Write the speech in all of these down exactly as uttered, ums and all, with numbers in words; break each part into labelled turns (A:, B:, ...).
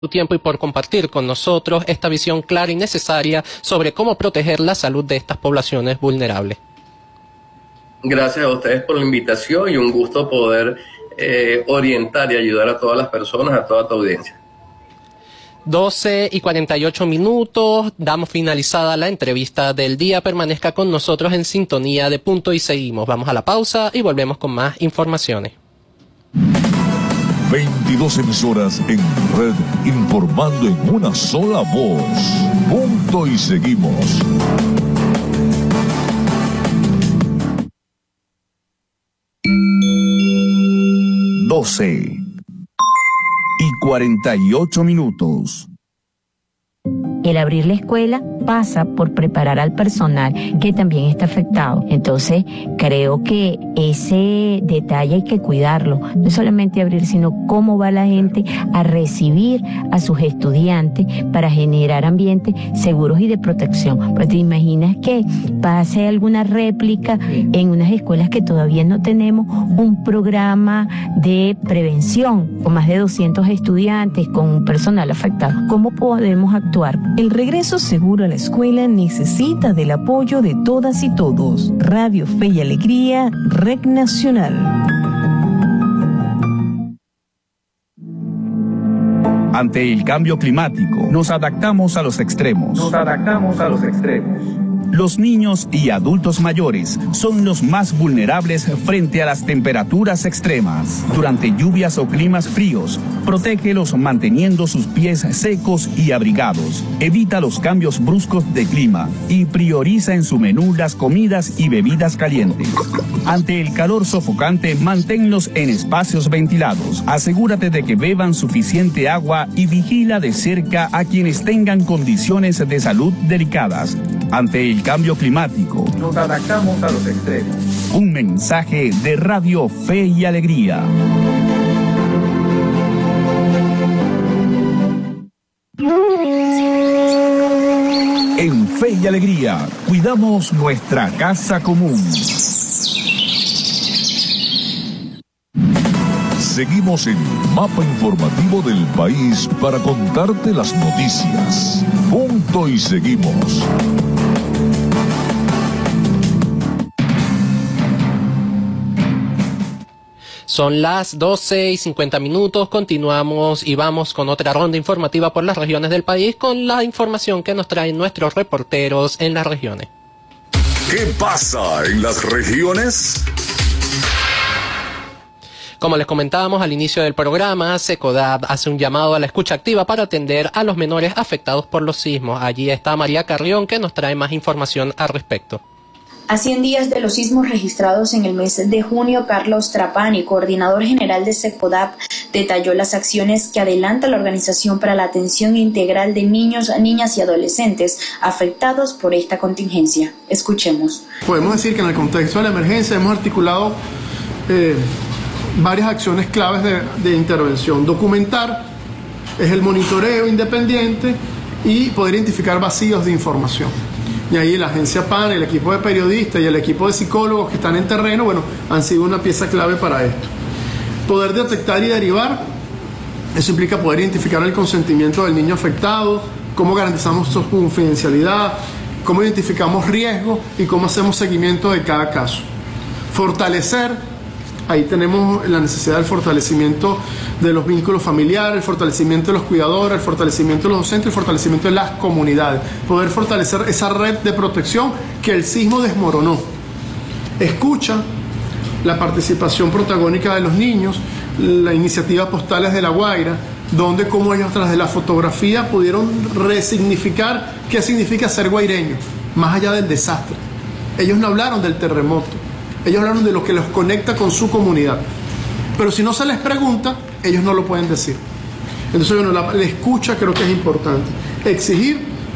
A: tu tiempo y por compartir con nosotros esta visión clara y necesaria sobre cómo proteger la salud de estas poblaciones vulnerables.
B: Gracias a ustedes por la invitación y un gusto poder eh, orientar y ayudar a todas las personas, a toda tu audiencia.
A: doce y cuarenta y ocho minutos, damos finalizada la entrevista del día. Permanezca con nosotros en sintonía de Punto y Seguimos. Vamos a la pausa y volvemos con más informaciones.
C: veintidós emisoras en red, informando en una sola voz. Punto y Seguimos. doce y cuarenta y ocho minutos.
D: El abrir la escuela pasa por preparar al personal que también está afectado. Entonces, creo que ese detalle hay que cuidarlo. No solamente abrir, sino cómo va la gente a recibir a sus estudiantes para generar ambientes seguros y de protección. Pues te imaginas que pase alguna réplica en unas escuelas que todavía no tenemos un programa de prevención con más de doscientos estudiantes, con un personal afectado. ¿Cómo podemos actuar?
E: El regreso seguro a la escuela necesita del apoyo de todas y todos. Radio Fe y Alegría, Red Nacional.
F: Ante el cambio climático, nos adaptamos a los extremos.
G: Nos adaptamos a los extremos.
F: Los niños y adultos mayores son los más vulnerables frente a las temperaturas extremas. Durante lluvias o climas fríos, protégelos manteniendo sus pies secos y abrigados. Evita los cambios bruscos de clima y prioriza en su menú las comidas y bebidas calientes. Ante el calor sofocante, manténlos en espacios ventilados. Asegúrate de que beban suficiente agua y vigila de cerca a quienes tengan condiciones de salud delicadas. Ante el cambio climático,
G: nos adaptamos a los extremos.
F: Un mensaje de Radio Fe y Alegría. En Fe y Alegría, cuidamos nuestra casa común.
C: Seguimos en el mapa informativo del país para contarte las noticias. Punto y Seguimos.
A: Son las doce y cincuenta minutos, continuamos y vamos con otra ronda informativa por las regiones del país con la información que nos traen nuestros reporteros en las regiones.
C: ¿Qué pasa en las regiones?
A: Como les comentábamos al inicio del programa, SECODAP hace un llamado a la escucha activa para atender a los menores afectados por los sismos. Allí está María Carrión, que nos trae más información al respecto.
H: A cien días de los sismos registrados en el mes de junio, Carlos Trapani, coordinador general de SECODAP, detalló las acciones que adelanta la organización para la atención integral de niños, niñas y adolescentes afectados por esta contingencia. Escuchemos.
I: Podemos decir que en el contexto de la emergencia hemos articulado eh, varias acciones claves de, de intervención. Documentar es el monitoreo independiente y poder identificar vacíos de información. Y ahí la agencia P A N, el equipo de periodistas y el equipo de psicólogos que están en terreno, bueno, han sido una pieza clave para esto. Poder detectar y derivar, eso implica poder identificar el consentimiento del niño afectado, cómo garantizamos su confidencialidad, cómo identificamos riesgos y cómo hacemos seguimiento de cada caso. Fortalecer, ahí tenemos la necesidad del fortalecimiento de los vínculos familiares, el fortalecimiento de los cuidadores, el fortalecimiento de los docentes, el fortalecimiento de las comunidades. Poder fortalecer esa red de protección que el sismo desmoronó. Escucha, la participación protagónica de los niños, la iniciativa Postales de La Guaira, donde como ellos tras de la fotografía pudieron resignificar qué significa ser guaireño, más allá del desastre. Ellos no hablaron del terremoto. Ellos hablaron de lo que los conecta con su comunidad. Pero si no se les pregunta, ellos no lo pueden decir. Entonces, bueno, la, la escucha creo que es importante. Exigir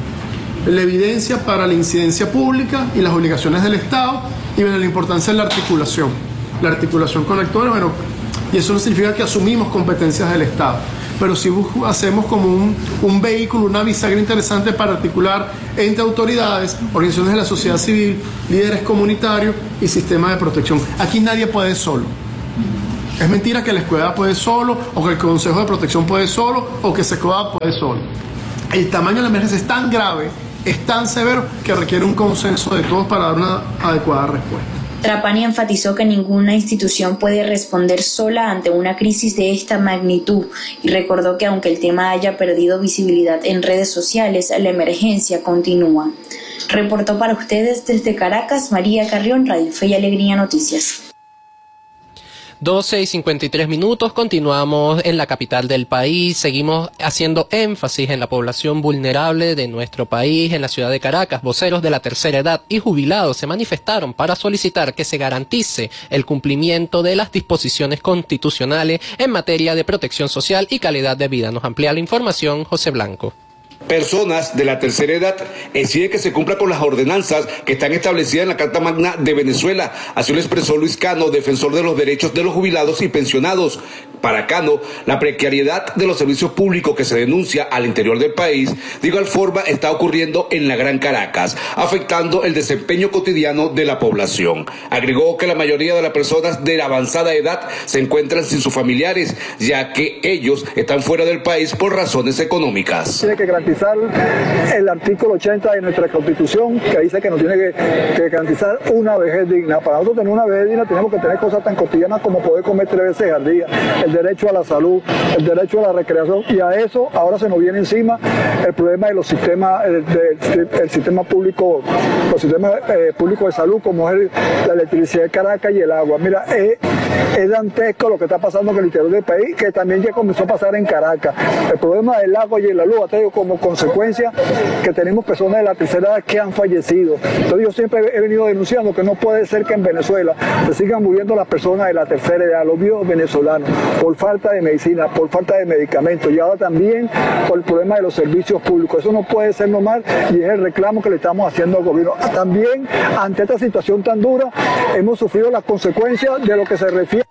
I: la evidencia para la incidencia pública y las obligaciones del Estado. Y bueno, la importancia de la articulación. La articulación con actores, bueno, y eso no significa que asumimos competencias del Estado. Pero sí hacemos como un, un vehículo, una bisagra interesante para articular entre autoridades, organizaciones de la sociedad civil, líderes comunitarios y sistemas de protección. Aquí nadie puede solo. Es mentira que la escuela puede solo, o que el Consejo de Protección puede solo, o que SECODAP puede solo. El tamaño de la emergencia es tan grave, es tan severo, que requiere un consenso de todos para dar una adecuada respuesta.
H: Trapani enfatizó que ninguna institución puede responder sola ante una crisis de esta magnitud y recordó que aunque el tema haya perdido visibilidad en redes sociales, la emergencia continúa. Reportó para ustedes desde Caracas, María Carrión, Radio Fe y Alegría Noticias.
A: doce y cincuenta y tres minutos, continuamos en la capital del país, seguimos haciendo énfasis en la población vulnerable de nuestro país, en la ciudad de Caracas. Voceros de la tercera edad y jubilados se manifestaron para solicitar que se garantice el cumplimiento de las disposiciones constitucionales en materia de protección social y calidad de vida. Nos amplía la información José Blanco.
J: Personas de la tercera edad exigen que se cumpla con las ordenanzas que están establecidas en la Carta Magna de Venezuela. Así lo expresó Luis Cano, defensor de los derechos de los jubilados y pensionados. Para Cano, la precariedad de los servicios públicos que se denuncia al interior del país, de igual forma está ocurriendo en la Gran Caracas, afectando el desempeño cotidiano de la población. Agregó que la mayoría de las personas de la avanzada edad se encuentran sin sus familiares, ya que ellos están fuera del país por razones económicas.
K: Tiene que garantizar el artículo ochenta de nuestra Constitución, que dice que nos tiene que, que garantizar una vejez digna. Para nosotros tener una vejez digna tenemos que tener cosas tan cotidianas como poder comer tres veces al día, el derecho a la salud, el derecho a la recreación, y a eso ahora se nos viene encima el problema de los sistemas, el, de, el sistema público, los sistemas eh, públicos de salud, como es el, la electricidad de Caracas y el agua. Mira, es, es dantesco lo que está pasando en el interior del país, que también ya comenzó a pasar en Caracas. El problema del agua y de la luz ha tenido como consecuencia que tenemos personas de la tercera edad que han fallecido. Entonces yo siempre he venido denunciando que no puede ser que en Venezuela se sigan muriendo las personas de la tercera edad, los viejos venezolanos, por falta de medicina, por falta de medicamentos, y ahora también por el problema de los servicios públicos. Eso no puede ser normal y es el reclamo que le estamos haciendo al gobierno. También, ante esta situación tan dura, hemos sufrido las consecuencias de lo que se refiere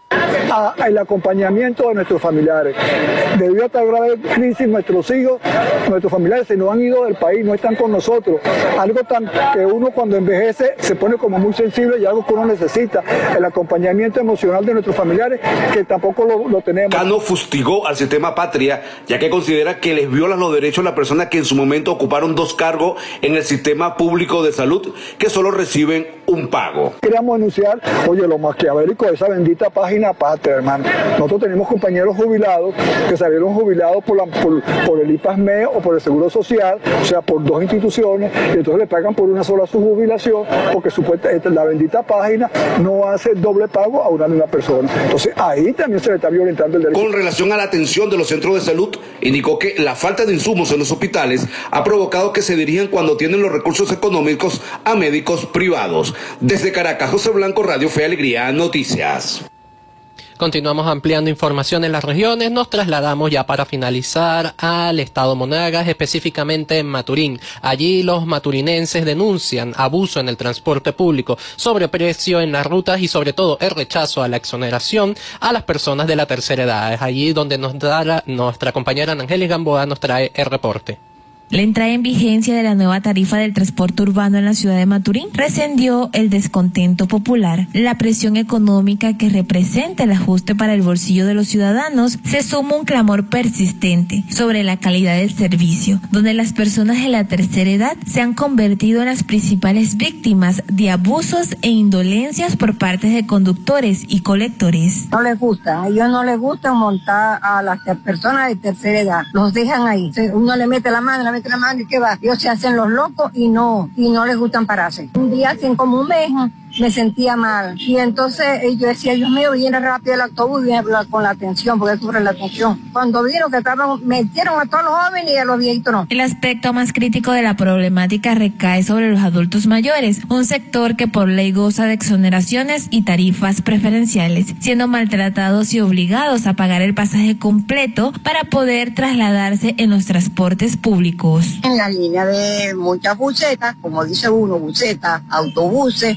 K: al acompañamiento de nuestros familiares. Debido a esta grave crisis, nuestros hijos, nuestros familiares se nos han ido del país, no están con nosotros. Algo tan que uno cuando envejece se pone como muy sensible, y algo que uno necesita, el acompañamiento emocional de nuestros familiares, que tampoco lo, lo tenemos.
J: Cano fustigó al sistema Patria, ya que considera que les violan los derechos a las personas que en su momento ocuparon dos cargos en el sistema público de salud, que solo reciben un pago.
K: Queríamos denunciar, oye, lo maquiavélico de esa bendita página Patria, hermano. Nosotros tenemos compañeros jubilados que salieron jubilados por, la, por, por el I P A S M E o por el Seguro Social, o sea, por dos instituciones, y entonces le pagan por una sola su jubilación, porque supuestamente la bendita página no hace doble pago a una misma persona. Entonces ahí también se le está violentando el derecho.
J: Con relación a la atención de los centros de salud, indicó que la falta de insumos en los hospitales ha provocado que se dirijan cuando tienen los recursos económicos a médicos privados. Desde Caracas, José Blanco, Radio Fe y Alegría Noticias.
A: Continuamos ampliando información en las regiones. Nos trasladamos ya para finalizar al estado Monagas, específicamente en Maturín. Allí los maturinenses denuncian abuso en el transporte público, sobreprecio en las rutas y sobre todo el rechazo a la exoneración a las personas de la tercera edad. Es allí donde nos da la, nuestra compañera Angélica Gamboa nos trae el reporte.
L: La entrada en vigencia de la nueva tarifa del transporte urbano en la ciudad de Maturín recendió el descontento popular. La presión económica que representa el ajuste para el bolsillo de los ciudadanos se suma un clamor persistente sobre la calidad del servicio, donde las personas de la tercera edad se han convertido en las principales víctimas de abusos e indolencias por parte de conductores y colectores.
M: No les gusta, a ellos no les gusta montar a las personas de tercera edad, los dejan ahí, uno le mete la mano, la la mano y que va, ellos se hacen los locos y no, y no les gustan pararse. Un día, hace como un mes, me sentía mal, y entonces yo decía, Dios mío, viene rápido el autobús, viene con la atención, porque cubre la atención. Cuando vieron que estaban, metieron a todos los jóvenes y a los viejitos no.
L: El aspecto más crítico de la problemática recae sobre los adultos mayores, un sector que por ley goza de exoneraciones y tarifas preferenciales, siendo maltratados y obligados a pagar el pasaje completo para poder trasladarse en los transportes públicos.
M: En la línea de muchas busetas, como dice uno, busetas, autobuses, lo han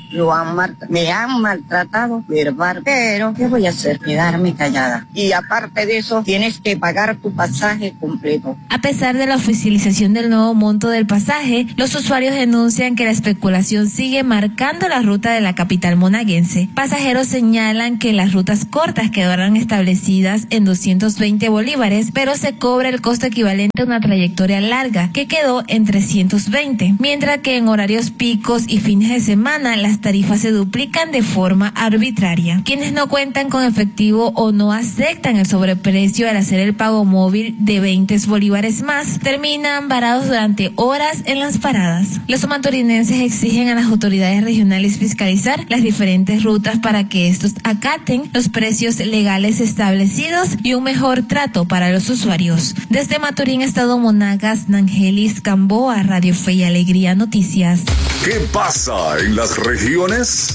M: han, mal, me han maltratado verbal, pero ¿qué voy a hacer? Quedarme callada. Y aparte de eso, tienes que pagar tu pasaje completo.
L: A pesar de la oficialización del nuevo monto del pasaje, los usuarios denuncian que la especulación sigue marcando la ruta de la capital monaguense. Pasajeros señalan que las rutas cortas quedarán establecidas en doscientos veinte bolívares, pero se cobra el costo equivalente a una trayectoria larga, que quedó en trescientos veinte, mientras que en horarios picos y fines de semana las tarifas se duplican de forma arbitraria. Quienes no cuentan con efectivo o no aceptan el sobreprecio al hacer el pago móvil de veinte bolívares más, terminan varados durante horas en las paradas. Los maturinenses exigen a las autoridades regionales fiscalizar las diferentes rutas para que estos acaten los precios legales establecidos y un mejor trato para los usuarios. Desde Maturín, Estado Monagas, Nangelis Gamboa, Radio Fe y Alegría Noticias.
C: ¿Qué pasa en las regiones?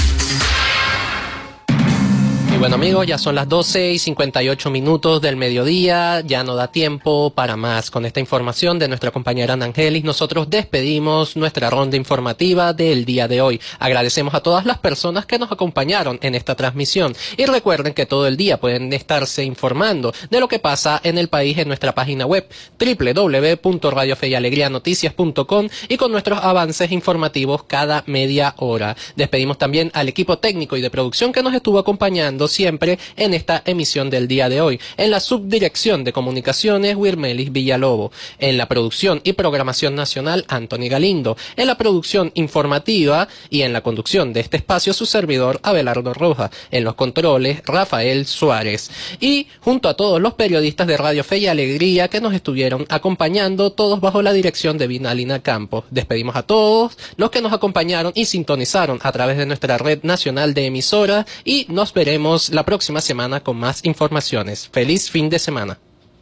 A: Y bueno amigos, ya son las doce y cincuenta y ocho minutos del mediodía, ya no da tiempo para más. Con esta información de nuestra compañera Nangelis, nosotros despedimos nuestra ronda informativa del día de hoy. Agradecemos a todas las personas que nos acompañaron en esta transmisión y recuerden que todo el día pueden estarse informando de lo que pasa en el país en nuestra página web doble u doble u doble u punto radio fe y alegría noticias punto com y con nuestros avances informativos cada media hora. Despedimos también al equipo técnico y de producción que nos estuvo acompañando siempre en esta emisión del día de hoy. En la subdirección de comunicaciones, Wirmelis Villalobo. En la producción y programación nacional, Anthony Galindo. En la producción informativa y en la conducción de este espacio, su servidor, Abelardo Roja. En los controles, Rafael Suárez. Y junto a todos los periodistas de Radio Fe y Alegría que nos estuvieron acompañando, todos bajo la dirección de Vinalina Campos. Despedimos a todos los que nos acompañaron y sintonizaron a través de nuestra red nacional de emisoras y nos veremos la próxima semana con más informaciones. Feliz fin de semana.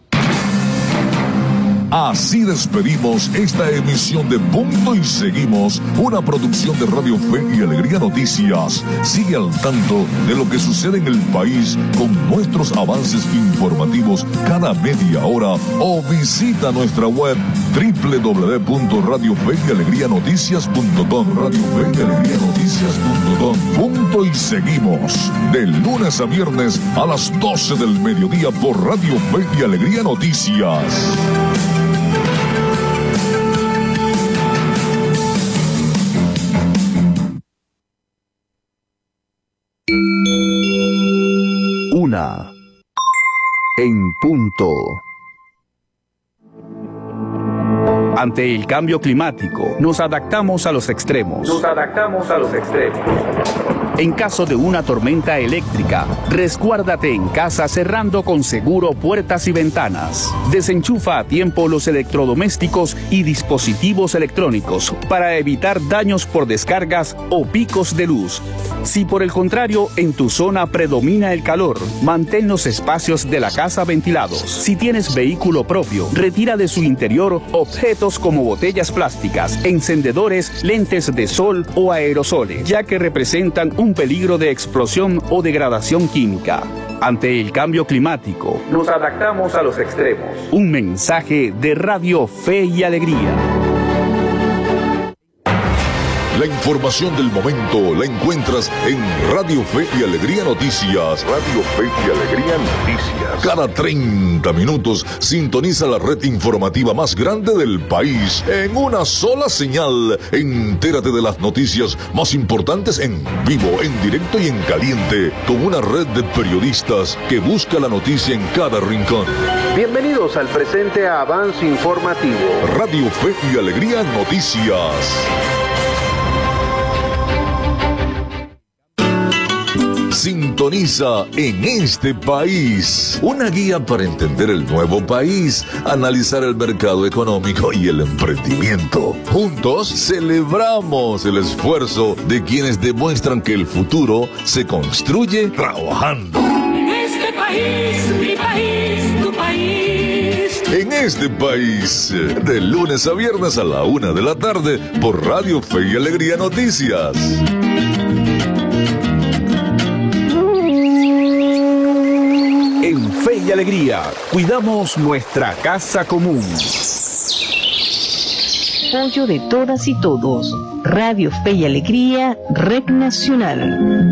C: Así despedimos esta emisión de Punto y Seguimos, una producción de Radio Fe y Alegría Noticias. Sigue al tanto de lo que sucede en el país con nuestros avances informativos cada media hora o visita nuestra web doble u doble u doble u punto radio fe y alegría noticias punto com. Radio Fe y Alegría Noticias punto com. Punto y Seguimos, de lunes a viernes a las doce del mediodía por Radio Fe y Alegría Noticias.
F: Una en punto. Ante el cambio climático, nos adaptamos a los extremos.
G: Nos adaptamos a los extremos.
F: En caso de una tormenta eléctrica, resguárdate en casa cerrando con seguro puertas y ventanas. Desenchufa a tiempo los electrodomésticos y dispositivos electrónicos para evitar daños por descargas o picos de luz. Si por el contrario en tu zona predomina el calor, mantén los espacios de la casa ventilados. Si tienes vehículo propio, retira de su interior objetos como botellas plásticas, encendedores, lentes de sol o aerosoles, ya que representan un peligro de explosión o degradación química. Ante el cambio climático,
G: nos adaptamos a los extremos.
F: Un mensaje de Radio Fe y Alegría.
C: La información del momento la encuentras en Radio Fe y Alegría Noticias. Radio Fe y Alegría Noticias. Cada treinta minutos sintoniza la red informativa más grande del país en una sola señal. Entérate de las noticias más importantes en vivo, en directo y en caliente, con una red de periodistas que busca la noticia en cada rincón.
N: Bienvenidos al presente avance informativo.
C: Radio Fe y Alegría Noticias. Sintoniza En Este País, una guía para entender el nuevo país, analizar el mercado económico y el emprendimiento. Juntos celebramos el esfuerzo de quienes demuestran que el futuro se construye trabajando.
O: En este país, mi país, tu país.
C: En Este País, de lunes a viernes a la una de la tarde por Radio Fe y Alegría Noticias.
F: En Fe y Alegría, cuidamos nuestra casa común.
E: Apoyo de todas y todos. Radio Fe y Alegría, Red Nacional.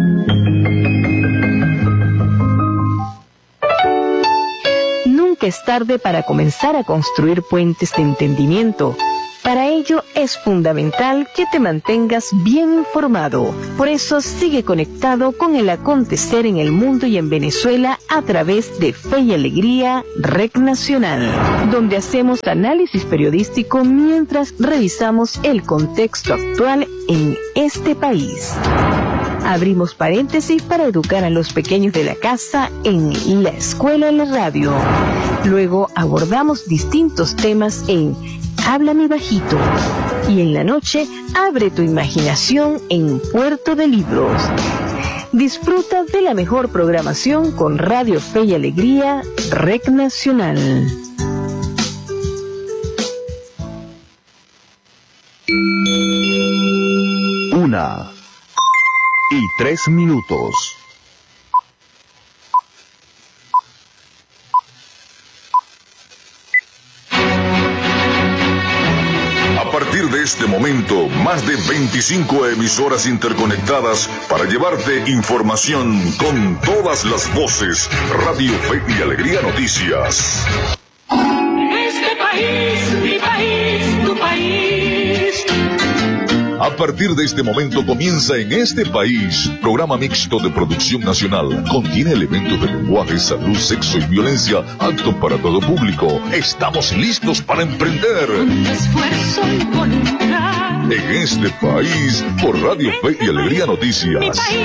E: Nunca es tarde para comenzar a construir puentes de entendimiento. Para ello es fundamental que te mantengas bien informado. Por eso sigue conectado con el acontecer en el mundo y en Venezuela a través de Fe y Alegría, Red Nacional, donde hacemos análisis periodístico mientras revisamos el contexto actual en este país. Abrimos paréntesis para educar a los pequeños de la casa en La Escuela en la Radio. Luego abordamos distintos temas en Háblame Bajito. Y en la noche, abre tu imaginación en Puerto de Libros. Disfruta de la mejor programación con Radio Fe y Alegría, Red Nacional.
P: Una y tres minutos.
C: A partir de este momento, más de veinticinco emisoras interconectadas para llevarte información con todas las voces. Radio Fe y Alegría Noticias.
O: Este país, mi país, tu país.
C: A partir de este momento comienza En Este País, programa mixto de producción nacional. Contiene elementos de lenguaje, salud, sexo y violencia, apto para todo público. Estamos listos para emprender.
O: Con esfuerzo y voluntad.
C: En Este País, por Radio Fe y Alegría Noticias.